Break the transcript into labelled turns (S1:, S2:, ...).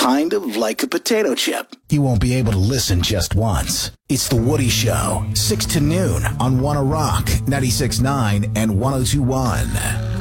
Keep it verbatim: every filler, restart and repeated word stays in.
S1: kind of like a potato chip. You won't be able to listen just once. It's The Woody Show, six to noon on Wanna Rock, ninety-six point nine and one oh two point one.